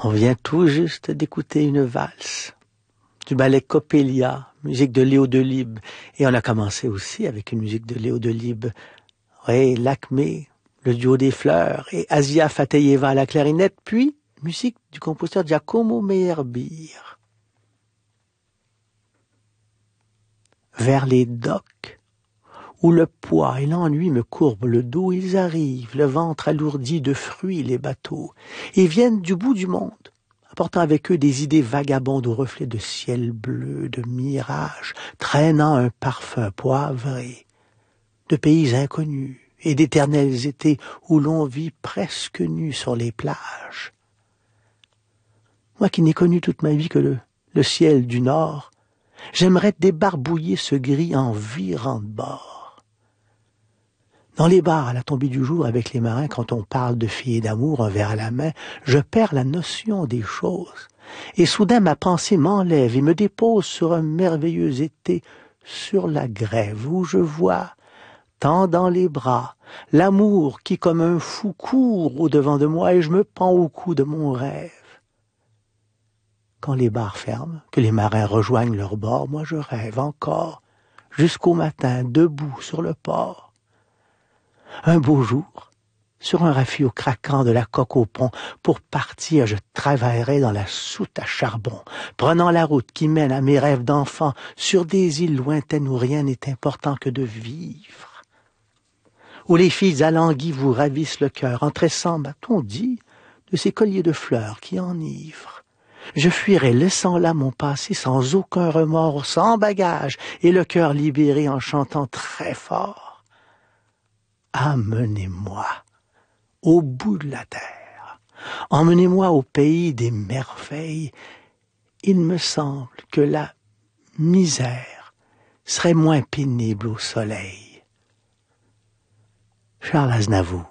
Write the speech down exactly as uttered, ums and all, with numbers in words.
On vient tout juste d'écouter une valse du ballet Coppelia, musique de Léo Delibes. Et on a commencé aussi avec une musique de Léo Delibes. Oui, Lakmé, le duo des fleurs, et Asia Fateyeva à la clarinette, puis musique du compositeur Giacomo Meyerbeer. Vers les docks, où le poids et l'ennui me courbent le dos, ils arrivent, le ventre alourdi de fruits les bateaux, et viennent du bout du monde, apportant avec eux des idées vagabondes au reflet de ciel bleu, de mirages, traînant un parfum poivré, de pays inconnus et d'éternels étés où l'on vit presque nu sur les plages. Moi qui n'ai connu toute ma vie que le, le ciel du nord, j'aimerais débarbouiller ce gris envirant de bord. Dans les bars à la tombée du jour avec les marins, quand on parle de filles et d'amour, un verre à la main, je perds la notion des choses. Et soudain ma pensée m'enlève et me dépose sur un merveilleux été, sur la grève, où je vois, tendant les bras, l'amour qui comme un fou court au-devant de moi et je me pends au cou de mon rêve. Quand les bars ferment, que les marins rejoignent leur bord, moi je rêve encore, jusqu'au matin, debout sur le port. Un beau jour, sur un rafio craquant de la coque au pont, pour partir, je travaillerai dans la soute à charbon, prenant la route qui mène à mes rêves d'enfant, sur des îles lointaines où rien n'est important que de vivre. Où les filles alanguies vous ravissent le cœur, en tressant, m'a-t-on dit, de ces colliers de fleurs qui enivrent. Je fuirai, laissant là mon passé sans aucun remords, sans bagage, et le cœur libéré en chantant très fort. Amenez-moi au bout de la terre, emmenez-moi au pays des merveilles. Il me semble que la misère serait moins pénible au soleil. Charles Aznavour.